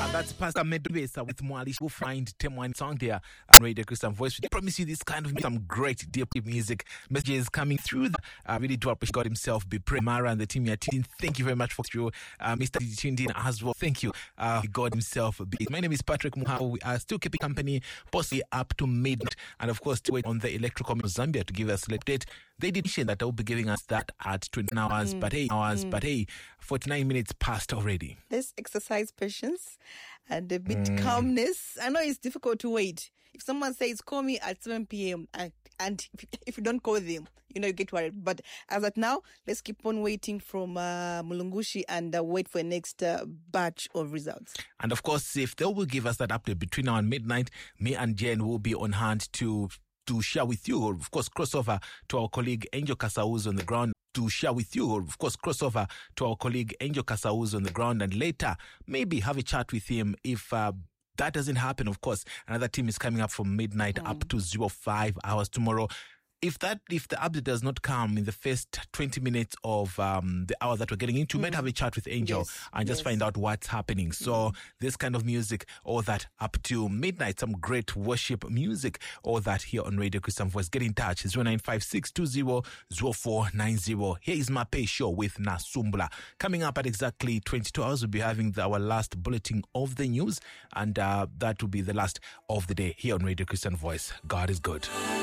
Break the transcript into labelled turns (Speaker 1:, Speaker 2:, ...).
Speaker 1: That's Pastor Medvesa with Mwalish. We'll find Temwani song there on Radio Christian Voice. We promise you this kind of some great deep music messages coming through. Really do appreciate God himself. Be prayer Mara and the team here. Thank you very much for you, Mr. tuned in as well. Thank you, God himself. My name is Patrick Muhao. We are still keeping company, possibly up to midnight, and of course to wait on the Electrical of Zambia to give us a date. They did mention that they will be giving us that at 20 hours, but hey, 49 minutes passed already.
Speaker 2: Let's exercise patience and a bit calmness. I know it's difficult to wait. If someone says, call me at 7 p.m. and if you don't call them, you get worried. But as at now, let's keep on waiting from Mulungushi and wait for the next batch of results. And
Speaker 1: of course, if they will give us that update between now and midnight, me and Jen will be on hand to share with you, or of course, crossover to our colleague Angel Kasauz on the ground. To share with you, or of course, crossover to our colleague Angel Kasauz on the ground, and later maybe have a chat with him. If that doesn't happen, of course, another team is coming up from midnight up to 05 hours tomorrow. If the update does not come in the first 20 minutes of the hour that we're getting into, we might have a chat with Angel and just find out what's happening. So this kind of music, all that up to midnight, some great worship music, all that here on Radio Christian Voice. Get in touch, 0956200490. Here is Mape Show with Nasumbula. Coming up at exactly 22 hours, we'll be having our last bulletin of the news, and that will be the last of the day here on Radio Christian Voice. God is good.